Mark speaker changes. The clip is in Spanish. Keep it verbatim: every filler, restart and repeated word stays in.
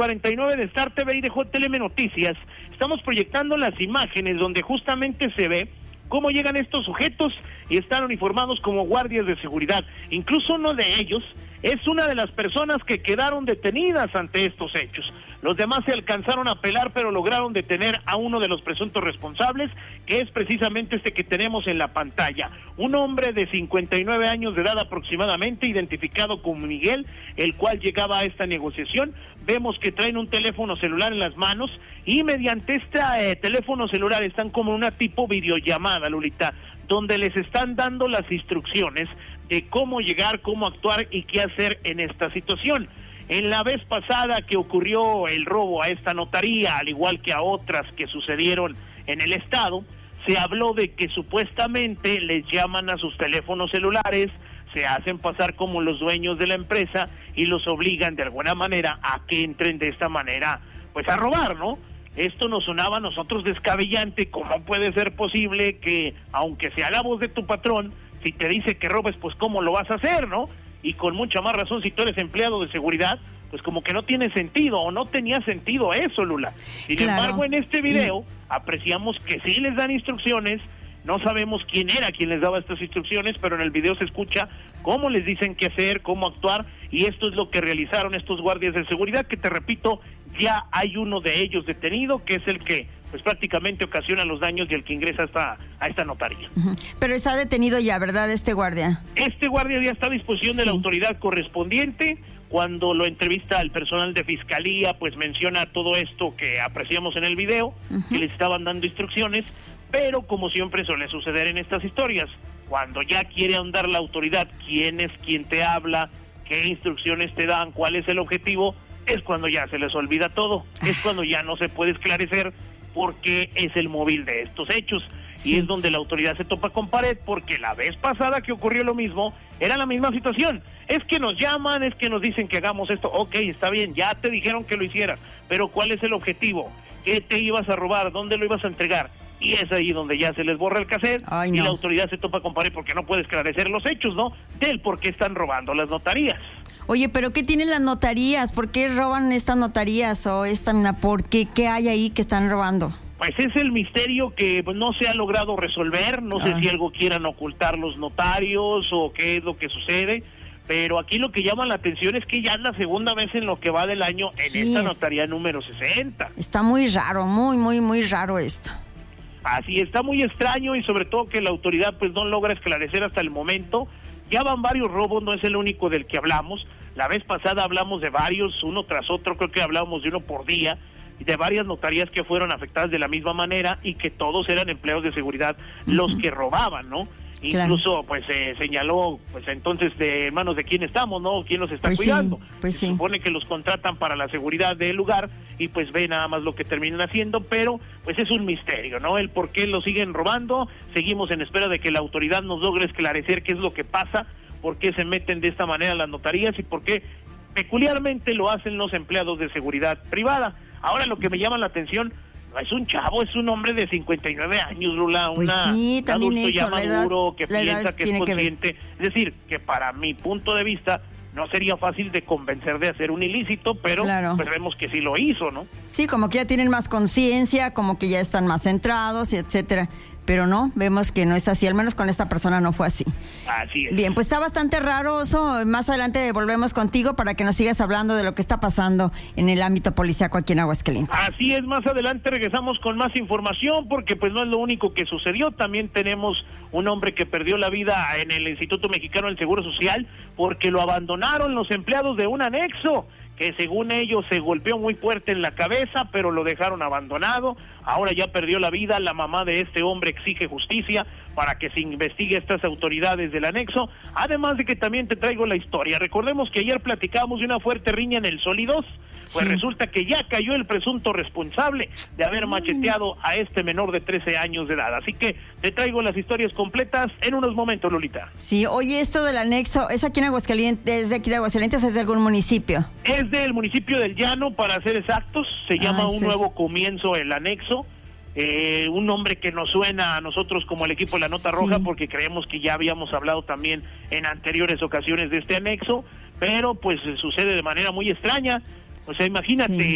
Speaker 1: cuarenta y nueve de Star T V y de J T L M Noticias, estamos proyectando las imágenes donde justamente se ve cómo llegan estos sujetos y están uniformados como guardias de seguridad. Incluso uno de ellos es una de las personas que quedaron detenidas ante estos hechos. Los demás se alcanzaron a apelar, pero lograron detener a uno de los presuntos responsables, que es precisamente este que tenemos en la pantalla. Un hombre de cincuenta y nueve años de edad aproximadamente, identificado como Miguel, el cual llegaba a esta negociación. Vemos que traen un teléfono celular en las manos y mediante este eh, teléfono celular están como una tipo videollamada, Lolita, donde les están dando las instrucciones de cómo llegar, cómo actuar y qué hacer en esta situación. En la vez pasada que ocurrió el robo a esta notaría, al igual que a otras que sucedieron en el estado, se habló de que supuestamente les llaman a sus teléfonos celulares, se hacen pasar como los dueños de la empresa y los obligan de alguna manera a que entren de esta manera, pues a robar, ¿no? Esto nos sonaba a nosotros descabellante. ¿Cómo puede ser posible que, aunque sea la voz de tu patrón, si te dice que robes, pues cómo lo vas a hacer, ¿no? Y con mucha más razón si tú eres empleado de seguridad, pues como que no tiene sentido, o no tenía sentido eso, Lula. Sin claro. embargo, en este video y... apreciamos que sí les dan instrucciones. No sabemos quién era quien les daba estas instrucciones, pero en el video se escucha cómo les dicen qué hacer, cómo actuar, y esto es lo que realizaron estos guardias de seguridad, que te repito, ya hay uno de ellos detenido, que es el que pues prácticamente ocasiona los daños y el que ingresa hasta a esta notaría. Uh-huh.
Speaker 2: Pero está detenido ya, ¿verdad, este guardia?
Speaker 1: Este guardia ya está a disposición sí. de la autoridad correspondiente. Cuando lo entrevista al personal de fiscalía, pues menciona todo esto que apreciamos en el video, uh-huh. que les estaban dando instrucciones, pero como siempre suele suceder en estas historias, cuando ya quiere ahondar la autoridad quién es quien te habla, qué instrucciones te dan, cuál es el objetivo, es cuando ya se les olvida todo, es cuando ya no se puede esclarecer porque es el móvil de estos hechos. Sí. Y es donde la autoridad se topa con pared, porque la vez pasada que ocurrió lo mismo, era la misma situación. Es que nos llaman, es que nos dicen que hagamos esto. Ok, está bien, ya te dijeron que lo hicieras, pero ¿cuál es el objetivo? ¿Qué te ibas a robar? ¿Dónde lo ibas a entregar? Y es ahí donde ya se les borra el cassette. Ay, no. Y la autoridad se topa con pared porque no puede esclarecer los hechos, ¿no? Del por qué están robando las notarías.
Speaker 2: Oye, pero ¿qué tienen las notarías? ¿Por qué roban estas notarías o esta? ¿Por qué? ¿Qué hay ahí que están robando?
Speaker 1: Pues es el misterio que pues, no se ha logrado resolver. No ah. sé si algo quieran ocultar los notarios o qué es lo que sucede, pero aquí lo que llama la atención es que ya es la segunda vez en lo que va del año en sí, esta notaría número sesenta.
Speaker 2: Está muy raro, muy, muy, muy raro esto.
Speaker 1: Así está muy extraño, y sobre todo que la autoridad pues no logra esclarecer hasta el momento. Ya van varios robos, no es el único del que hablamos. La vez pasada hablamos de varios, uno tras otro, creo que hablábamos de uno por día, y de varias notarías que fueron afectadas de la misma manera y que todos eran empleados de seguridad uh-huh. los que robaban, ¿no? Claro. Incluso pues se eh, señaló pues entonces de manos de quién estamos, ¿no? ¿Quién los está pues cuidando? Sí, pues se sí. supone que los contratan para la seguridad del lugar y pues ve nada más lo que terminan haciendo, pero pues es un misterio, ¿no? El por qué lo siguen robando. Seguimos en espera de que la autoridad nos logre esclarecer qué es lo que pasa, por qué se meten de esta manera las notarías y por qué peculiarmente lo hacen los empleados de seguridad privada. Ahora lo que me llama la atención, no es un chavo, es un hombre de cincuenta y nueve años, Lula, pues una, sí, un adulto eso, ya maduro, que piensa que es consciente. Que es decir, que para mi punto de vista no sería fácil de convencer de hacer un ilícito, pero claro. pues vemos que sí lo hizo, ¿no?
Speaker 2: Sí, como que ya tienen más conciencia, como que ya están más centrados, y etcétera. Pero no, vemos que no es así, al menos con esta persona no fue así.
Speaker 1: Así es.
Speaker 2: Bien, pues está bastante raro, Oso. Más adelante volvemos contigo para que nos sigas hablando de lo que está pasando en el ámbito policíaco aquí en Aguascalientes.
Speaker 1: Así es, más adelante regresamos con más información, porque pues no es lo único que sucedió. También tenemos un hombre que perdió la vida en el Instituto Mexicano del Seguro Social porque lo abandonaron los empleados de un anexo, que según ellos se golpeó muy fuerte en la cabeza, pero lo dejaron abandonado. Ahora ya perdió la vida. La mamá de este hombre exige justicia para que se investigue estas autoridades del anexo, además de que también te traigo la historia. Recordemos que ayer platicábamos de una fuerte riña en el Sólidos, pues sí. resulta que ya cayó el presunto responsable de haber macheteado a este menor de trece años de edad. Así que te traigo las historias completas en unos momentos, Lolita.
Speaker 2: Sí, oye, esto del anexo, ¿es aquí en Aguascalientes, es de aquí de Aguascalientes o es de algún municipio?
Speaker 1: Es del municipio del Llano, para ser exactos. Se llama ah, Un Nuevo es. Comienzo el anexo. Eh, un nombre que nos suena a nosotros como el equipo de la Nota sí. Roja, porque creemos que ya habíamos hablado también en anteriores ocasiones de este anexo, pero pues sucede de manera muy extraña. O sea, imagínate, sí.